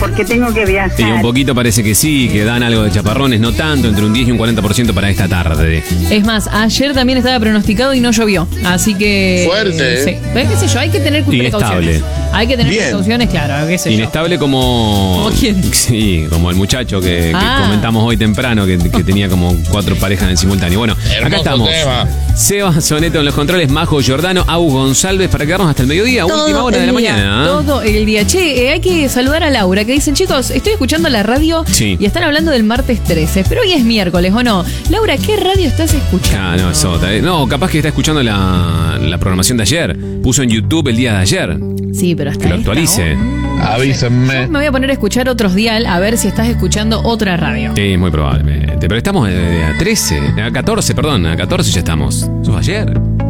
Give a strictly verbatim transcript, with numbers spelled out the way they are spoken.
porque tengo que viajar. Sí, un poquito parece que sí, que dan algo de chaparrones, no tanto, entre un diez y un cuarenta por ciento para esta tarde. Es más, ayer también estaba pronosticado y no llovió, así que... Fuerte. eh, sí. Pero qué sé yo, hay que tener precauciones. Inestable. Hay que tener Bien. precauciones, claro, qué sé yo. Inestable como... ¿Como quién? Sí, como el muchacho que, que Ah. comentamos hoy temprano, que, que tenía como cuatro parejas en simultáneo. Bueno, acá Hermoso estamos. tema. Seba Soneto en los controles, Majo Giordano, Agus González, para quedarnos hasta el mediodía, Todo última hora de el la día, mañana. ¿eh? Todo el día. Che, eh, hay que saludar a Laura, que dicen, chicos, estoy escuchando la radio Sí. y están hablando del martes trece, pero hoy es miércoles, ¿o no? Laura, ¿qué radio estás escuchando? Ah, no, es otra. eh. No, capaz que está escuchando la, la programación de ayer. Puso en YouTube el día de ayer. Sí, pero hasta Que lo esta actualice. hora. Avísenme. Yo me voy a poner a escuchar otros dial a ver si estás escuchando otra radio. Sí, muy probablemente. Pero estamos eh, a trece, a catorce, perdón, a catorce ya estamos. ¿Eso fue ayer?